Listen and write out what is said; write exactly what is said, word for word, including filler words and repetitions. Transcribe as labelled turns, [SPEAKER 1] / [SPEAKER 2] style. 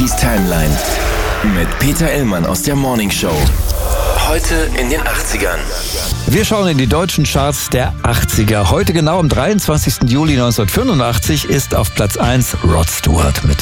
[SPEAKER 1] Kiddies Timeline mit Peter Illmann aus der Morning Show. Heute in den achtzigern.
[SPEAKER 2] Wir schauen in die deutschen Charts der achtziger. Heute genau am dreiundzwanzigsten Juli neunzehnhundertfünfundachtzig ist auf Platz eins Rod Stewart mit